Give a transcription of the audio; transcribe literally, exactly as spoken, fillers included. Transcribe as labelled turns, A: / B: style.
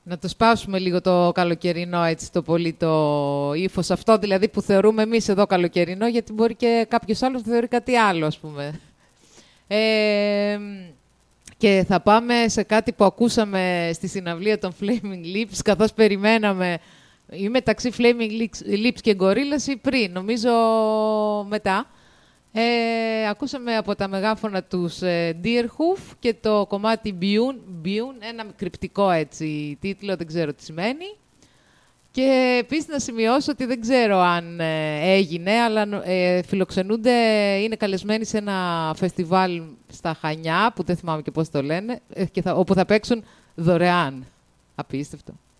A: Να το σπάσουμε λίγο το καλοκαιρινό, έτσι, το πολύ το ύφος αυτό, δηλαδή που θεωρούμε εμείς εδώ καλοκαιρινό, γιατί μπορεί και κάποιος άλλος να θεωρεί κάτι άλλο, ας πούμε. Ε, και θα πάμε σε κάτι που ακούσαμε στη συναυλία των Flaming Lips, καθώς περιμέναμε, ή μεταξύ Flaming Lips και Gorillaz ή πριν, νομίζω μετά. Ε, ακούσαμε από τα μεγάφωνα τους ε, Deerhoof και το κομμάτι Bune, Bune, ένα κρυπτικό έτσι τίτλο, δεν ξέρω τι σημαίνει. Και επίσης να σημειώσω ότι δεν ξέρω αν ε, έγινε, αλλά ε, φιλοξενούνται, είναι καλεσμένοι σε ένα φεστιβάλ στα Χανιά, που δεν θυμάμαι και πώς το λένε, ε, και θα, όπου θα παίξουν δωρεάν. Απίστευτο.